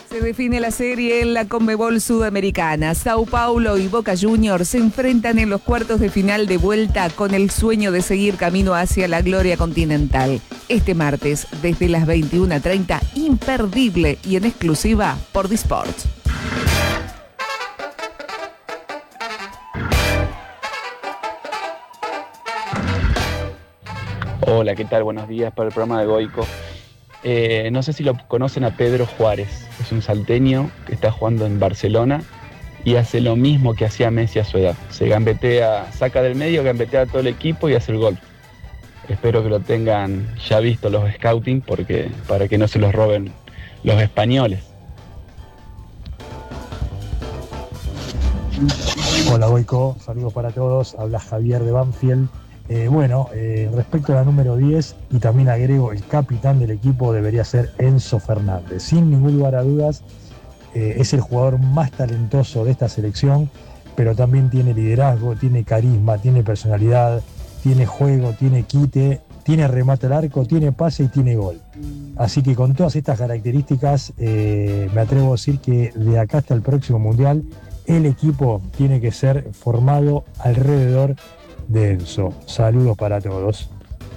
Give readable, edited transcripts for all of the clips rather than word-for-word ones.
Se define la serie en la Conmebol Sudamericana. Sao Paulo y Boca Juniors se enfrentan en los cuartos de final de vuelta con el sueño de seguir camino hacia la gloria continental. Este martes, desde las 21:30, imperdible y en exclusiva por Disport. Hola, ¿qué tal? Buenos días para el programa de Goico. No sé si lo conocen a Pedro Juárez, es un salteño que está jugando en Barcelona y hace lo mismo que hacía Messi a su edad. Se gambetea, saca del medio, gambetea a todo el equipo y hace el gol. Espero que lo tengan ya visto los scouting para que no se los roben los españoles. Hola Goico, saludos para todos, habla Javier de Banfield. Respecto a la número 10, y también agrego, el capitán del equipo debería ser Enzo Fernández. Sin ningún lugar a dudas, es el jugador más talentoso de esta selección, pero también tiene liderazgo, tiene carisma, tiene personalidad, tiene juego, tiene quite, tiene remate al arco, tiene pase y tiene gol. Así que con todas estas características, me atrevo a decir que de acá hasta el próximo Mundial, el equipo tiene que ser formado alrededor de Enzo. Saludos para todos.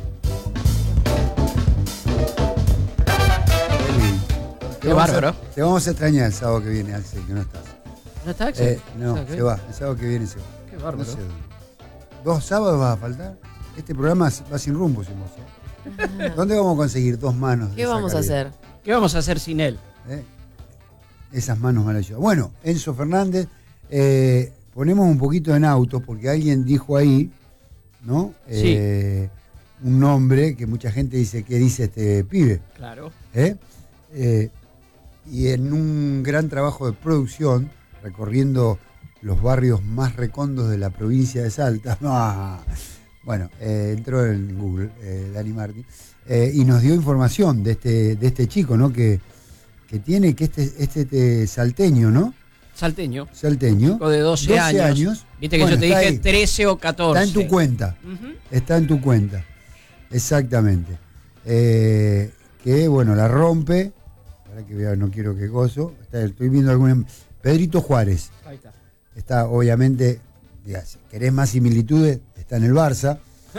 Qué bárbaro. Te vamos a extrañar el sábado que viene, Axel, que no estás. ¿No está Axel? No, se va. El sábado que viene se va. Qué bárbaro. No sé, 2 sábados vas a faltar. Este programa va sin rumbo, sin vos. ¿Dónde vamos a conseguir 2 manos? ¿Qué vamos a hacer? ¿Qué vamos a hacer sin él? Esas manos maravillosas. Bueno, Enzo Fernández, ponemos un poquito en auto porque alguien dijo ahí, ¿no? Sí. Un nombre que mucha gente dice, ¿qué dice este pibe? Claro. Y en un gran trabajo de producción, recorriendo los barrios más recondos de la provincia de Salta, entró en Google, Dani Martín, y nos dio información de este chico, ¿no? Que tiene, que este salteño, ¿no? Salteño. Chico de 12 años. Viste que yo te dije ahí. 13 o 14. Está en tu cuenta. Está en tu cuenta. Exactamente. Que bueno, la rompe. Para que vea, no quiero que gozo. Estoy viendo algún. Pedrito Juárez. Ahí está. Está, obviamente, si querés más similitudes, está en el Barça.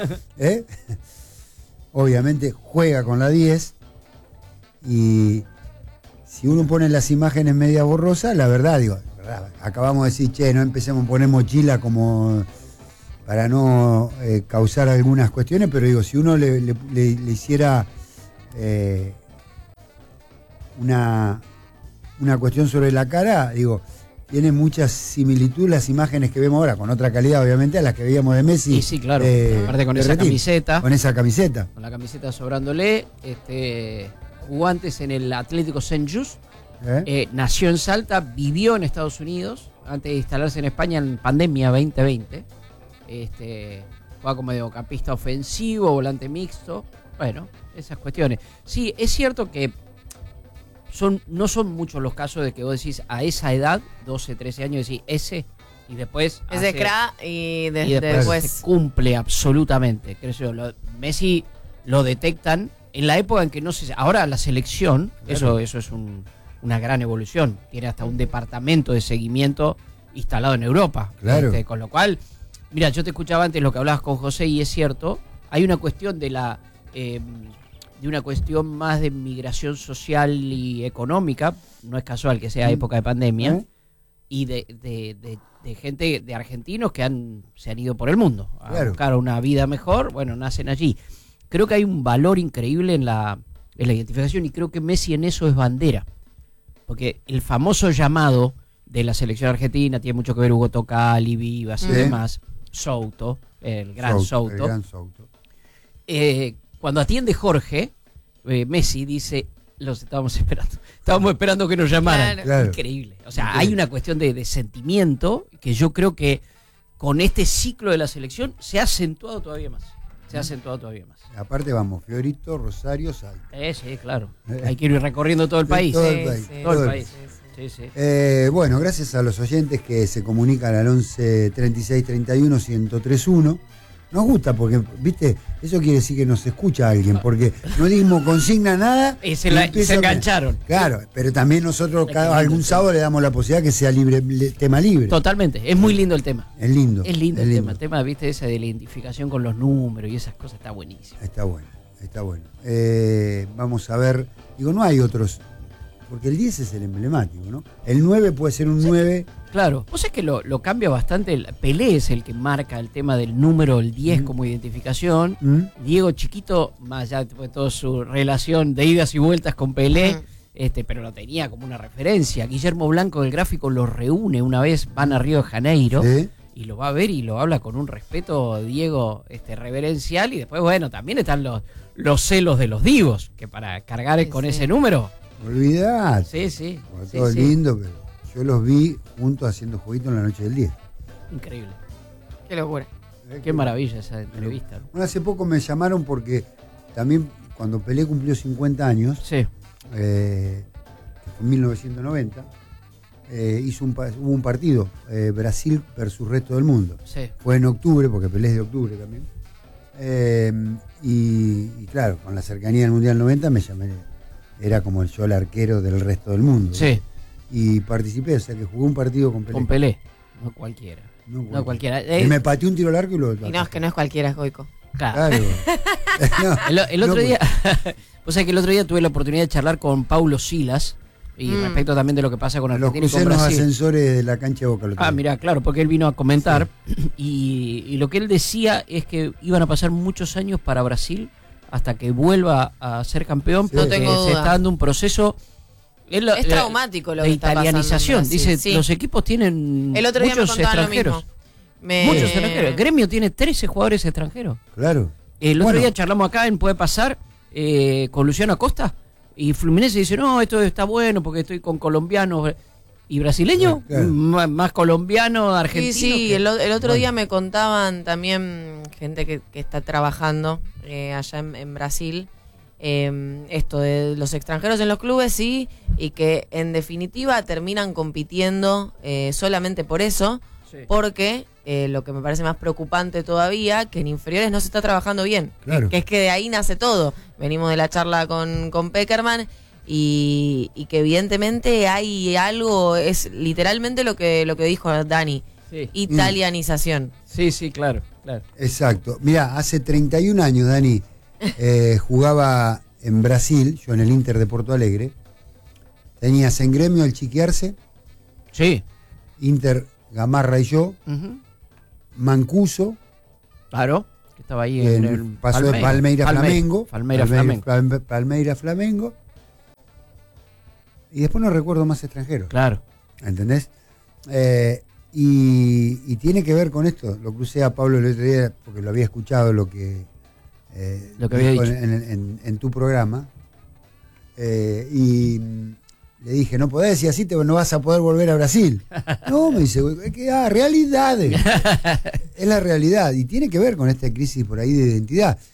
Obviamente juega con la 10. Y si uno pone las imágenes media borrosas, la verdad, acabamos de decir, no empecemos a poner mochila como para no causar algunas cuestiones, pero si uno le hiciera una cuestión sobre la cara, tiene muchas similitudes las imágenes que vemos ahora, con otra calidad obviamente a las que veíamos de Messi. Sí, claro, aparte con esa camiseta. Con esa camiseta. Con la camiseta sobrándole, jugó antes en el Atlético Saint Just, nació en Salta, vivió en Estados Unidos, antes de instalarse en España en pandemia 2020. Juega como mediocampista ofensivo, volante mixto, bueno, esas cuestiones. Sí, es cierto que no son muchos los casos de que vos decís a esa edad, 12, 13 años, decís ese, y después... Es de cra y después se cumple absolutamente. Messi lo detectan en la época en que no se... Ahora la selección, claro. Eso es una gran evolución. Tiene hasta un departamento de seguimiento instalado en Europa. Claro. Con lo cual, mira, yo te escuchaba antes lo que hablabas con José y es cierto, hay una cuestión de una cuestión más de migración social y económica, no es casual que sea época de pandemia, y de gente, de argentinos que se han ido por el mundo a buscar una vida mejor, nacen allí. Creo que hay un valor increíble en la identificación y creo que Messi en eso es bandera. Porque el famoso llamado de la selección argentina tiene mucho que ver Hugo Tocali, Vivas y demás. Souto, el gran Souto. Cuando atiende Jorge, Messi dice, los estábamos esperando. Estábamos esperando que nos llamaran. Claro. Increíble. O sea, hay una cuestión de sentimiento que yo creo que con este ciclo de la selección se ha acentuado todavía más. Aparte vamos, Fiorito, Rosario, Salta. Sí, claro. Hay que ir recorriendo todo el país. Todo el país. Sí. Bueno, gracias a los oyentes que se comunican al 11 36 31 1031. Nos gusta porque, viste, eso quiere decir que nos escucha alguien, porque no dimos consigna nada. Y se engancharon. Claro, pero también nosotros algún sábado le damos la posibilidad que sea libre, tema libre. Totalmente, es muy lindo el tema. Es lindo. Es lindo el tema. El tema, viste, esa de la identificación con los números y esas cosas está buenísimo. Está bueno. Vamos a ver, no hay otros, porque el 10 es el emblemático, ¿no? El 9 puede ser un 9. Claro, vos sabés que lo cambia bastante. Pelé es el que marca el tema del número, el 10 como identificación. Diego Chiquito, más allá de toda su relación de idas y vueltas con Pelé, pero lo tenía como una referencia. Guillermo Blanco del Gráfico lo reúne una vez, van a Río de Janeiro. ¿Sí? Y lo va a ver y lo habla con un respeto, Diego, reverencial. Y después, bueno, también están los celos de los divos, que para cargar con ese número. Olvidate. Sí. Todo lindo, pero yo los vi juntos haciendo jueguito en la noche del 10. Increíble. Qué locura. Qué maravilla esa entrevista, ¿no? Bueno, hace poco me llamaron porque también cuando Pelé cumplió 50 años, que fue en 1990, hubo un partido, Brasil versus resto del mundo. Sí. Fue en octubre, porque Pelé es de octubre también. Y claro, con la cercanía del Mundial 90 me llamé, era como yo el arquero del resto del mundo. Sí. ¿no? Y participé, o sea que jugué un partido con Pelé. Con Pelé, no cualquiera. No cualquiera. Y me pateó un tiro al arco y lo... Y no, es que no es cualquiera, es Goico. Claro. El otro día, vos sabés que el otro día tuve la oportunidad de charlar con Paulo Silas, y respecto también de lo que pasa con Argentina y con Brasil. Los ascensores de la cancha de Boca. Mirá, claro, porque él vino a comentar, y lo que él decía es que iban a pasar muchos años para Brasil hasta que vuelva a ser campeón, no tengo duda. Se está dando un proceso... Es traumático lo que está pasando. Italianización, dice, los equipos tienen el otro día muchos extranjeros. Muchos extranjeros. Gremio tiene 13 jugadores extranjeros. Claro. El otro día charlamos acá en Puede Pasar con Luciano Acosta, y Fluminense dice, no, esto está bueno porque estoy con colombianos y brasileños, claro. Más colombiano, argentino. Sí, el otro día me contaban también gente que está trabajando allá en Brasil, esto de los extranjeros en los clubes, sí, y que en definitiva terminan compitiendo solamente por eso, porque lo que me parece más preocupante todavía, que en inferiores no se está trabajando bien, claro. Que es que de ahí nace todo. Venimos de la charla con Peckerman y que evidentemente hay algo, es literalmente lo que dijo Dani, italianización. Sí, claro. Exacto. Mirá, hace 31 años, Dani, jugaba en Brasil, yo en el Inter de Porto Alegre. Tenías en Gremio el Chiquiarse. Sí. Inter, Gamarra y yo. Mancuso. Claro, que estaba ahí en el pasó de Palmeira Flamengo. Palmeira Flamengo. Y después no recuerdo más extranjeros. Claro. ¿Entendés? Y tiene que ver con esto. Lo crucé a Pablo el otro día porque lo había escuchado lo que había dicho en tu programa, y le dije, no podés, y así no vas a poder volver a Brasil. No, me dice, realidades. Es la realidad, y tiene que ver con esta crisis por ahí de identidad.